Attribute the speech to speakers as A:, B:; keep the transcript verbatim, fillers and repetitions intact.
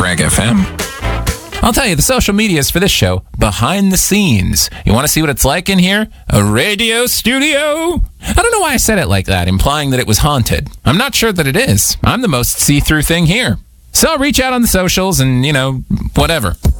A: Rag F M. I'll tell you, the social medias for this show, behind the scenes. You want to see what it's like in here? A radio studio? I don't know why I said it like that, implying that it was haunted. I'm not sure that it is. I'm the most see-through thing here. So reach out on the socials and, you know, whatever.